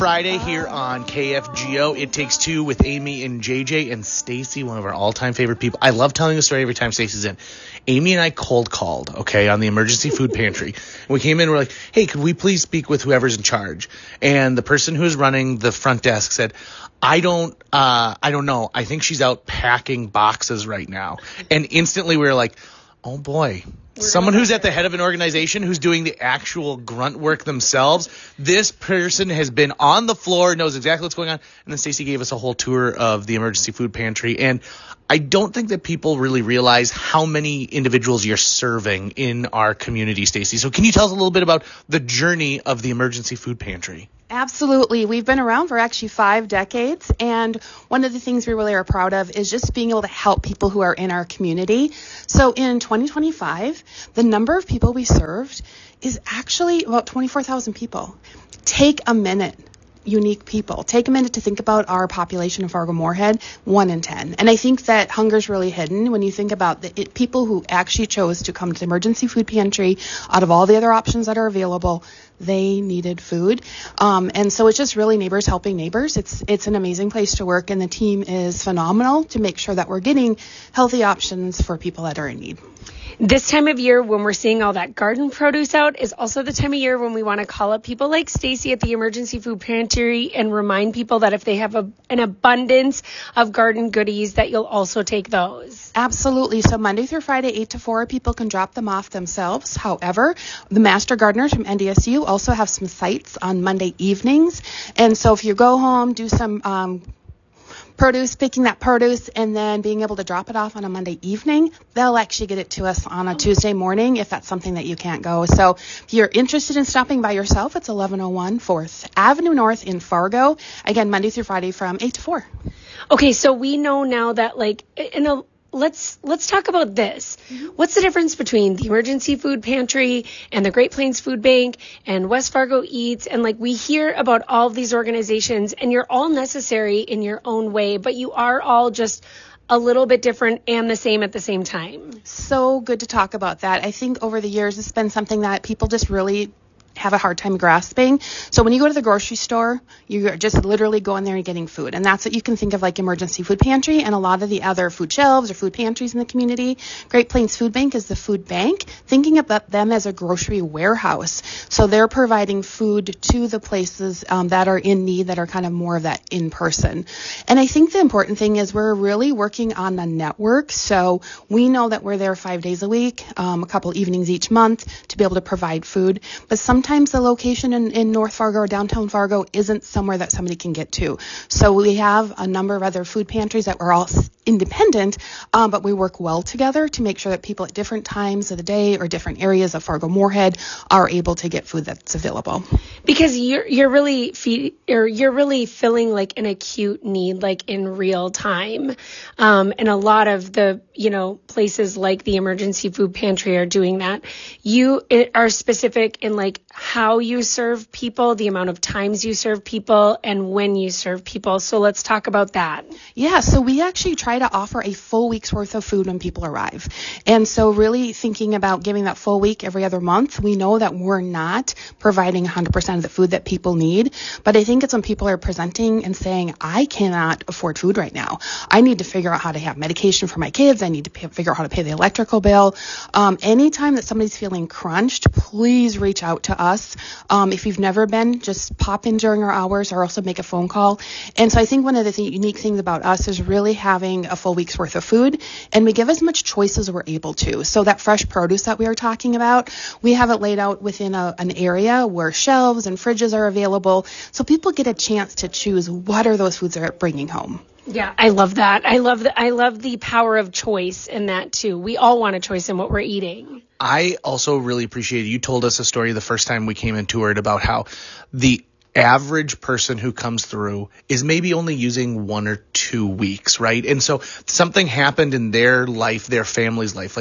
Friday here on KFGO. It Takes Two with Amy and JJ and Stacy, one of our all-time favorite people. I love telling the story every time Stacy's in. Amy and I cold called, okay, on the emergency food pantry. And we came in and we're like, hey, could we please speak with whoever's in charge? And the person who's running the front desk said, I don't know. I think she's out packing boxes right now. And instantly we were like, oh boy. Someone who's at the head of an organization who's doing the actual grunt work themselves. This person has been on the floor, knows exactly what's going on. And then Stacey gave us a whole tour of the emergency food pantry. And I don't think that people really realize how many individuals you're serving in our community, Stacey. So can you tell us a little bit about the journey of the emergency food pantry? Absolutely. We've been around for actually 5 decades. And one of the things we really are proud of is just being able to help people who are in our community. So in 2025, the number of people we served is actually about 24,000 people. Take a minute. Unique people. Take a minute to think about our population of Fargo-Moorhead, 1 in 10. And I think that hunger is really hidden when you think about the people who actually chose to come to the emergency food pantry out of all the other options that are available. They needed food. And so it's just really neighbors helping neighbors. It's an amazing place to work, and the team is phenomenal to make sure that we're getting healthy options for people that are in need. This time of year when we're seeing all that garden produce out is also the time of year when we want to call up people like Stacy at the emergency food pantry and remind people that if they have an abundance of garden goodies, that you'll also take those. Absolutely. So Monday through Friday, 8 to 4, people can drop them off themselves. However, the master gardeners from NDSU also have some sites on Monday evenings. And so if you go home, do some produce, picking that produce, and then being able to drop it off on a Monday evening, they'll actually get it to us on a Tuesday morning if that's something that you can't go. So if you're interested in stopping by yourself, it's 1101 4th Avenue North in Fargo. Again, Monday through Friday from 8 to 4. Okay, so we know now that, like, let's talk about this. Mm-hmm. What's the difference between the emergency food pantry and the Great Plains Food Bank and West Fargo Eats? And like, we hear about all of these organizations, and you're all necessary in your own way, but you are all just a little bit different and the same at the same time. So good to talk about that. I think over the years, it's been something that people just really have a hard time grasping. So when you go to the grocery store, you're just literally going there and getting food. And that's what you can think of like emergency food pantry and a lot of the other food shelves or food pantries in the community. Great Plains Food Bank is the food bank, thinking about them as a grocery warehouse. So they're providing food to the places that are in need, that are kind of more of that in person. And I think the important thing is we're really working on a network. So we know that we're there 5 days a week, a couple evenings each month to be able to provide food. But sometimes the location in North Fargo or downtown Fargo isn't somewhere that somebody can get to. So we have a number of other food pantries that we're all independent, but we work well together to make sure that people at different times of the day or different areas of Fargo-Moorhead are able to get food that's available. Because you're really filling like an acute need, like in real time. And a lot of the, places like the emergency food pantry are doing that. You are specific in like how you serve people, the amount of times you serve people, and when you serve people. So let's talk about that. Yeah, so we actually try to offer a full week's worth of food when people arrive. And so really thinking about giving that full week every other month. We know that we're not providing 100% of the food that people need, but I think it's when people are presenting and saying, I cannot afford food right now. I need to figure out how to have medication for my kids. I need to figure out how to pay the electrical bill. Anytime that somebody's feeling crunched, please reach out to us. If you've never been, just pop in during our hours or also make a phone call. And so I think one of the unique things about us is really having a full week's worth of food, and we give as much choice as we're able to. So that fresh produce that we were talking about, we have it laid out within an area where shelves and fridges are available, so people get a chance to choose what are those foods they're bringing home. Yeah, I love that. I love the power of choice in that too. We all want a choice in what we're eating. I also really appreciate you told us a story the first time we came and toured about how the average person who comes through is maybe only using 1 or 2 weeks, right? And so something happened in their life, their family's life, like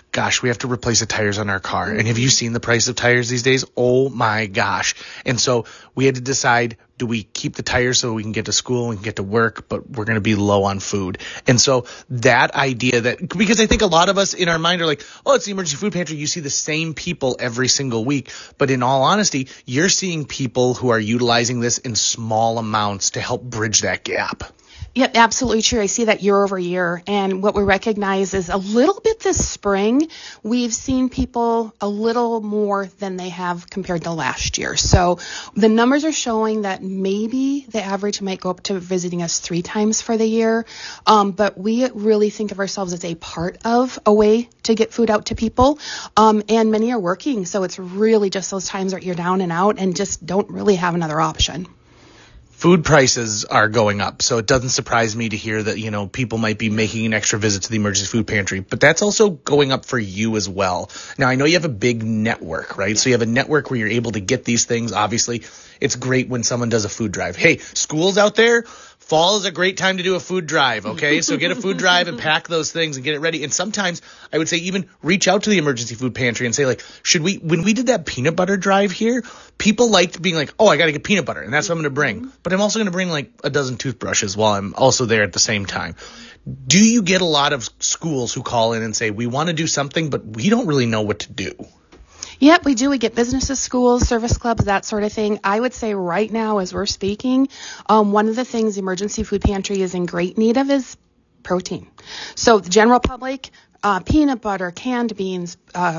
gosh, we have to replace the tires on our car. And have you seen the price of tires these days? Oh my gosh. And so we had to decide, do we keep the tires so we can get to school and get to work, but we're going to be low on food? And so that idea that, because I think a lot of us in our mind are like, oh, it's the emergency food pantry. You see the same people every single week. But in all honesty, you're seeing people who are utilizing this in small amounts to help bridge that gap. Yep, absolutely true. I see that year over year. And what we recognize is a little bit this spring, we've seen people a little more than they have compared to last year. So the numbers are showing that maybe the average might go up to visiting us 3 times for the year. But we really think of ourselves as a part of a way to get food out to people. And many are working. So it's really just those times that you're down and out and just don't really have another option. Food prices are going up, so it doesn't surprise me to hear that, people might be making an extra visit to the emergency food pantry, but that's also going up for you as well. Now, I know you have a big network, right? So you have a network where you're able to get these things. Obviously, it's great when someone does a food drive. Hey, schools out there, fall is a great time to do a food drive, okay? So get a food drive and pack those things and get it ready. And sometimes I would say even reach out to the emergency food pantry and say, like, when we did that peanut butter drive here, people liked being like, oh, I got to get peanut butter, and that's what I'm going to bring. But I'm also going to bring like a dozen toothbrushes while I'm also there at the same time. Do you get a lot of schools who call in and say, we want to do something, but we don't really know what to do? Yep, we do. We get businesses, schools, service clubs, that sort of thing. I would say right now, as we're speaking, one of the things the emergency food pantry is in great need of is protein. So the general public, peanut butter, canned beans,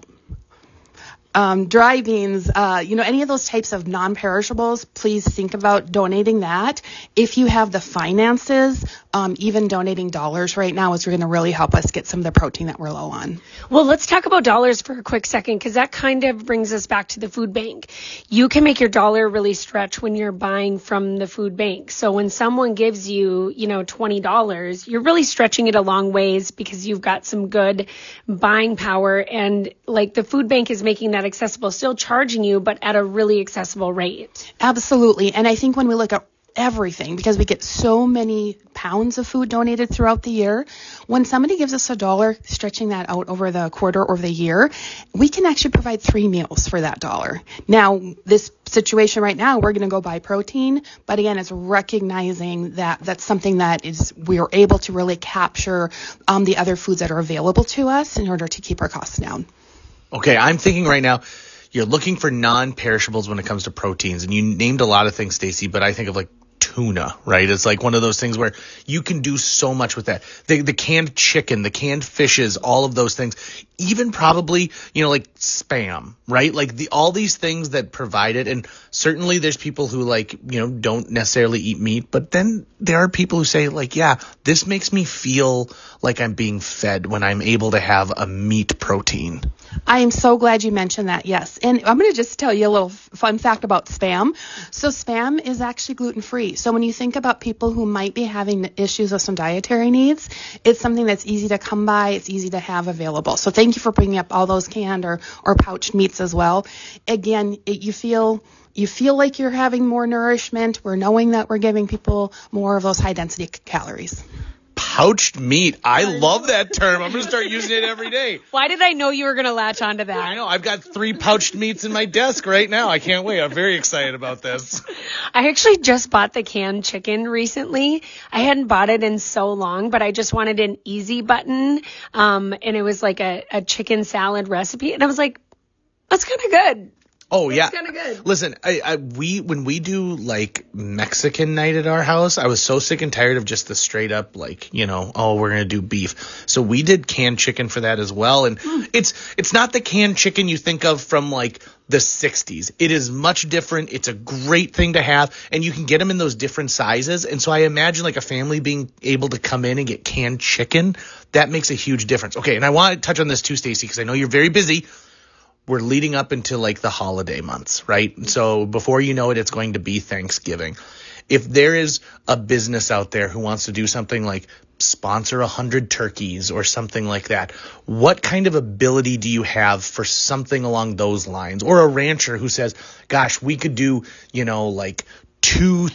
dry beans, any of those types of non-perishables, please think about donating that. If you have the finances, even donating dollars right now is going to really help us get some of the protein that we're low on. Well, let's talk about dollars for a quick second, because that kind of brings us back to the food bank. You can make your dollar really stretch when you're buying from the food bank. So when someone gives you, $20, you're really stretching it a long ways because you've got some good buying power. And like the food bank is making that accessible, still charging you, but at a really accessible rate. Absolutely. And I think when we look at everything, because we get so many pounds of food donated throughout the year, when somebody gives us $1, stretching that out over the quarter or the year, we can actually provide 3 meals for that $1. Now, this situation right now, we're going to go buy protein, but again, it's recognizing that that's something that we're able to really capture the other foods that are available to us in order to keep our costs down. Okay, I'm thinking right now, you're looking for non-perishables when it comes to proteins, and you named a lot of things, Stacy, but I think of like tuna, right? It's like one of those things where you can do so much with that. The canned chicken, the canned fishes, all of those things, even probably, like Spam, right? Like all these things that provide it. And certainly there's people who don't necessarily eat meat, but then there are people who say like, yeah, this makes me feel like I'm being fed when I'm able to have a meat protein. I am so glad you mentioned that, yes. And I'm going to just tell you a little fun fact about Spam. So Spam is actually gluten-free. So when you think about people who might be having issues with some dietary needs, it's something that's easy to come by. It's easy to have available. So thank you for bringing up all those canned or pouched meats as well. Again, you feel like you're having more nourishment. We're knowing that we're giving people more of those high-density calories. Pouched meat. I love that term. I'm going to start using it every day. Why did I know you were going to latch onto that? I know. I've got 3 pouched meats in my desk right now. I can't wait. I'm very excited about this. I actually just bought the canned chicken recently. I hadn't bought it in so long, but I just wanted an easy button. And it was like a chicken salad recipe. And I was like, that's kind of good. Oh, yeah. It's kind of good. Listen, when we do like Mexican night at our house, I was so sick and tired of just the straight up like, we're going to do beef. So we did canned chicken for that as well. And it's not the canned chicken you think of from like the 60s. It is much different. It's a great thing to have, and you can get them in those different sizes. And so I imagine like a family being able to come in and get canned chicken. That makes a huge difference. Okay. And I want to touch on this too, Stacy, because I know you're very busy. We're leading up into like the holiday months, right? So before you know it, it's going to be Thanksgiving. If there is a business out there who wants to do something like sponsor 100 turkeys or something like that, what kind of ability do you have for something along those lines? Or a rancher who says, gosh, we could do, like two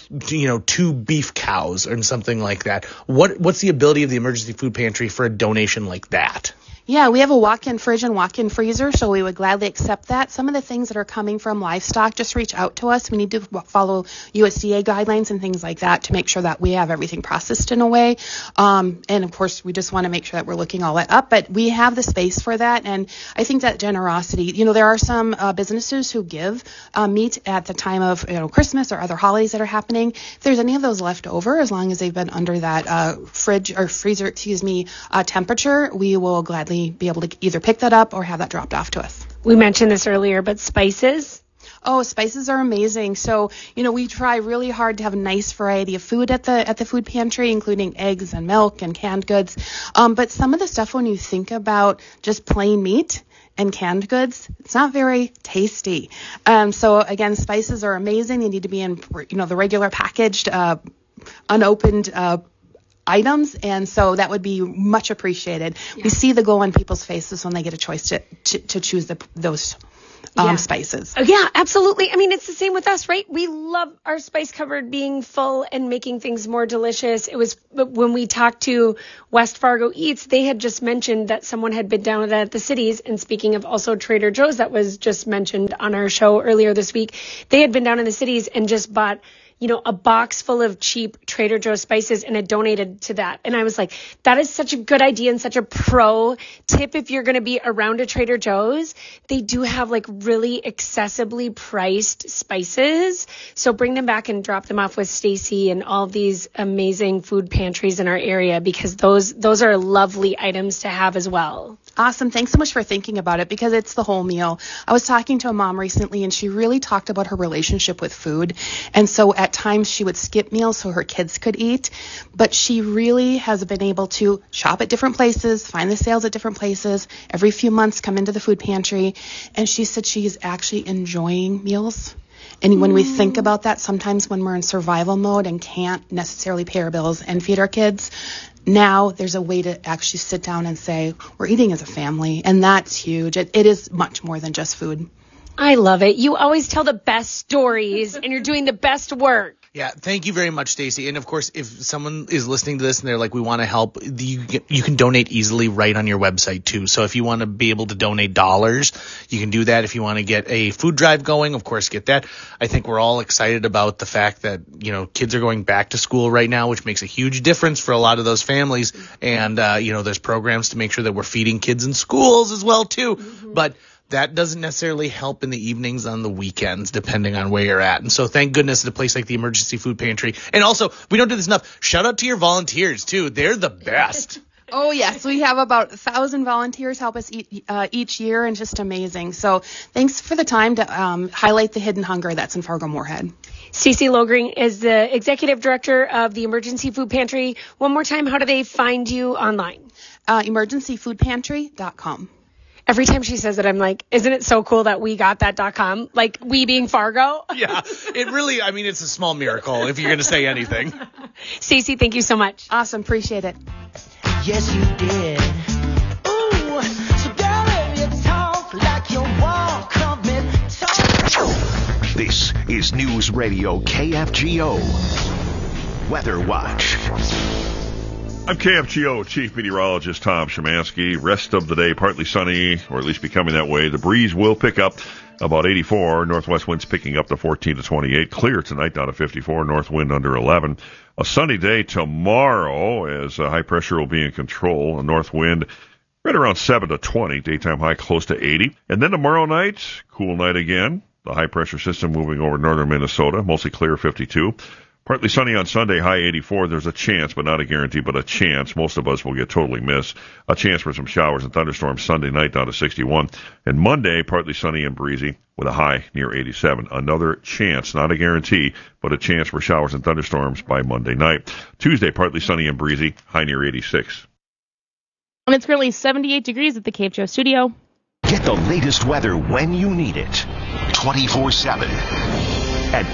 beef cows or something like that. What's the ability of the emergency food pantry for a donation like that? Yeah, we have a walk-in fridge and walk-in freezer, so we would gladly accept that. Some of the things that are coming from livestock, just reach out to us. We need to follow USDA guidelines and things like that to make sure that we have everything processed in a way. And of course, we just want to make sure that we're looking all that up, but we have the space for that. And I think that generosity, there are some businesses who give meat at the time of Christmas or other holidays that are happening. If there's any of those left over, as long as they've been under that fridge or freezer, temperature, we will gladly be able to either pick that up or have that dropped off to us. We mentioned this earlier, but spices? Oh, spices are amazing. So, we try really hard to have a nice variety of food at the food pantry, including eggs and milk and canned goods. But some of the stuff, when you think about just plain meat and canned goods, it's not very tasty. So again, spices are amazing. They need to be in, the regular packaged, unopened, items, and so that would be much appreciated. Yeah. We see the glow on people's faces when they get a choice to choose those spices. Yeah, absolutely. I mean, it's the same with us, right? We love our spice cupboard being full and making things more delicious. It was when we talked to West Fargo Eats, they had just mentioned that someone had been down at the cities, and speaking of also Trader Joe's that was just mentioned on our show earlier this week, they had been down in the cities and just bought a box full of cheap Trader Joe's spices and had donated to that. And I was like, that is such a good idea and such a pro tip if you're going to be around a Trader Joe's. They do have really accessibly priced spices. So bring them back and drop them off with Stacy and all these amazing food pantries in our area, because those are lovely items to have as well. Awesome. Thanks so much for thinking about it, because it's the whole meal. I was talking to a mom recently, and she really talked about her relationship with food. And so at times she would skip meals so her kids could eat, but she really has been able to shop at different places, find the sales at different places, every few months come into the food pantry. And she said she's actually enjoying meals. And when we think about that, sometimes when we're in survival mode and can't necessarily pay our bills and feed our kids, now there's a way to actually sit down and say, we're eating as a family. And that's huge. It is much more than just food. I love it. You always tell the best stories and you're doing the best work. Yeah, thank you very much, Stacy. And of course, if someone is listening to this and they're like, we want to help, you can donate easily right on your website too. So if you want to be able to donate dollars, you can do that. If you want to get a food drive going, of course, get that. I think we're all excited about the fact that, kids are going back to school right now, which makes a huge difference for a lot of those families. And, there's programs to make sure that we're feeding kids in schools as well too. Mm-hmm. But that doesn't necessarily help in the evenings on the weekends, depending on where you're at. And so thank goodness at a place like the Emergency Food Pantry. And also, we don't do this enough. Shout out to your volunteers, too. They're the best. Oh, yes. We have about 1,000 volunteers help us each year, and just amazing. So thanks for the time to highlight the hidden hunger that's in Fargo-Moorhead. Stacy Logring is the Executive Director of the Emergency Food Pantry. One more time, how do they find you online? Emergencyfoodpantry.com. Every time she says it, I'm like, isn't it so cool that we got that.com? Like, we being Fargo? Yeah, it really, it's a small miracle if you're going to say anything. Stacy, thank you so much. Awesome. Appreciate it. Yes, you did. Ooh, so girl, if you talk like you walk, come and talk. This is News Radio KFGO Weather Watch. I'm KFGO Chief Meteorologist Tom Szymanski. Rest of the day, partly sunny, or at least becoming that way. The breeze will pick up about 84. Northwest winds picking up to 14 to 28. Clear tonight down to 54. North wind under 11. A sunny day tomorrow as high pressure will be in control. A north wind right around 7 to 20. Daytime high close to 80. And then tomorrow night, cool night again. The high pressure system moving over northern Minnesota. Mostly clear 52. Partly sunny on Sunday, high 84. There's a chance, but not a guarantee, but a chance. Most of us will get totally missed. A chance for some showers and thunderstorms Sunday night down to 61. And Monday, partly sunny and breezy with a high near 87. Another chance, not a guarantee, but a chance for showers and thunderstorms by Monday night. Tuesday, partly sunny and breezy, high near 86. And it's currently 78 degrees at the KFGO studio. Get the latest weather when you need it. 24/7. at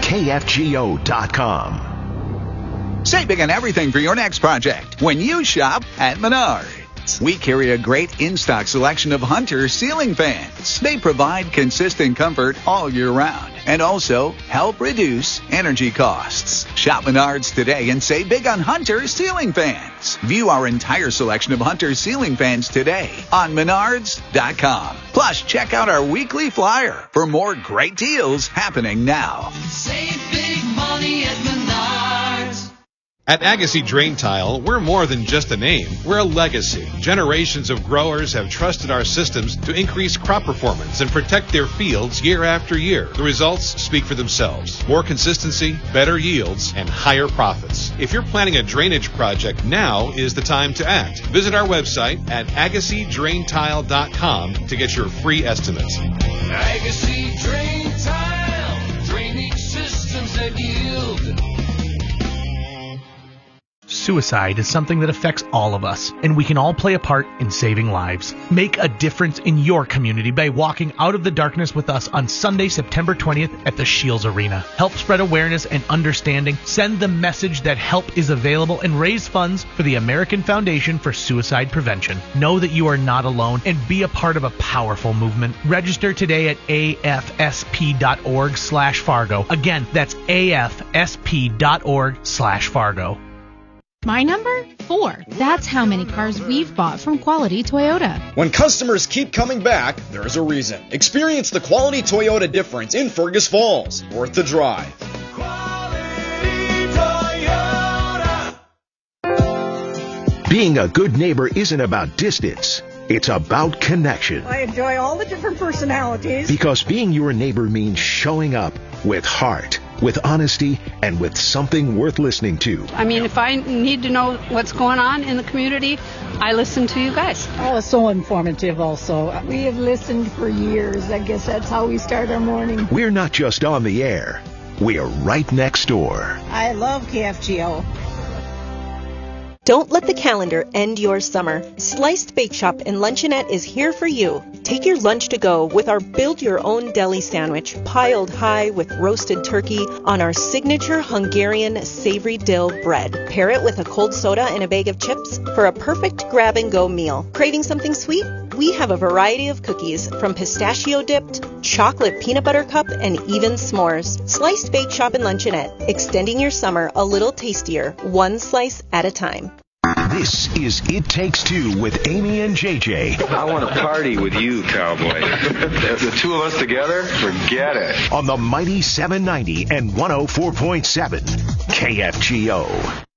KFGO.com. Save big on everything for your next project when you shop at Menards. We carry a great in-stock selection of Hunter ceiling fans. They provide consistent comfort all year round and also help reduce energy costs. Shop Menards today and save big on Hunter ceiling fans. View our entire selection of Hunter ceiling fans today on Menards.com. Plus, check out our weekly flyer for more great deals happening now. Save big money at Menards. At Agassi Drain Tile, we're more than just a name. We're a legacy. Generations of growers have trusted our systems to increase crop performance and protect their fields year after year. The results speak for themselves. More consistency, better yields, and higher profits. If you're planning a drainage project, now is the time to act. Visit our website at AgassiDrainTile.com to get your free estimate. Agassi Drain Tile. Drainage systems that yield. Suicide is something that affects all of us, and we can all play a part in saving lives. Make a difference in your community by walking out of the darkness with us on Sunday, September 20th at the Shields Arena. Help spread awareness and understanding, send the message that help is available, and raise funds for the American Foundation for Suicide Prevention. Know that you are not alone and be a part of a powerful movement. Register today at afsp.org/Fargo. Again, that's afsp.org/Fargo. My number? 4. That's how many cars we've bought from Quality Toyota. When customers keep coming back, there's a reason. Experience the Quality Toyota difference in Fergus Falls. Worth the drive. Quality Toyota. Being a good neighbor isn't about distance. It's about connection. I enjoy all the different personalities. Because being your neighbor means showing up with heart, with honesty, and with something worth listening to. I mean, if I need to know what's going on in the community, I listen to you guys. Oh, it's so informative also. We have listened for years. I guess that's how we start our morning. We're not just on the air. We're right next door. I love KFGO. Don't let the calendar end your summer. Sliced Bake Shop and Luncheonette is here for you. Take your lunch to go with our build-your-own deli sandwich, piled high with roasted turkey on our signature Hungarian savory dill bread. Pair it with a cold soda and a bag of chips for a perfect grab-and-go meal. Craving something sweet? We have a variety of cookies, from pistachio-dipped, chocolate peanut butter cup, and even s'mores. Sliced Bake Shop and Luncheonette, extending your summer a little tastier, one slice at a time. This is It Takes Two with Amy and JJ. I want to party with you, cowboy. The two of us together, forget it. On the mighty 790 and 104.7 KFGO.